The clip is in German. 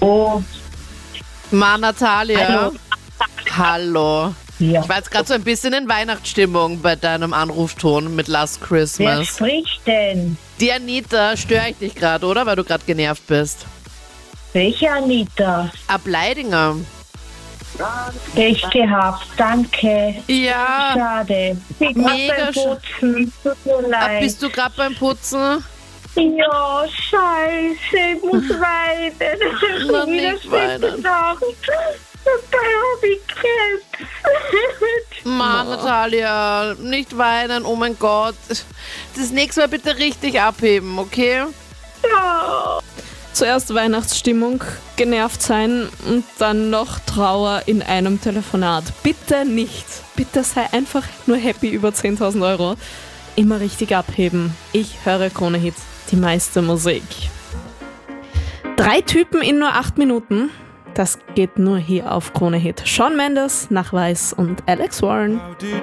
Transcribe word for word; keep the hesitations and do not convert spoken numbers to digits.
Oh, Ma, Natalia. hallo. Hallo. Ja. Ich war jetzt gerade so ein bisschen in Weihnachtsstimmung bei deinem Anrufton mit Last Wer Christmas. spricht denn? Die Anita, störe ich dich gerade, oder? Weil du gerade genervt bist. Welche Anita? Ab Leidinger. Pech gehabt, danke. Ja. Schade. Ich bin Mega beim sch- Putzen. Tut mir Ab, leid. bist du gerade beim Putzen? Ja, scheiße, ich muss weinen. Ich Na, bin wieder nicht weinen. schlechte Nacht. Dabei habe ich Krebs. Ma, Natalia, nicht weinen, oh mein Gott. Das nächste Mal bitte richtig abheben, okay? Ja. Zuerst Weihnachtsstimmung, genervt sein und dann noch Trauer in einem Telefonat. Bitte nicht. Bitte sei einfach nur happy über zehntausend Euro. Immer richtig abheben. Ich höre Krone Hit, die meiste Musik. Drei Typen in nur acht Minuten. Das geht nur hier auf Krone Hit. Shawn Mendes, Nachweis und Alex Warren. How did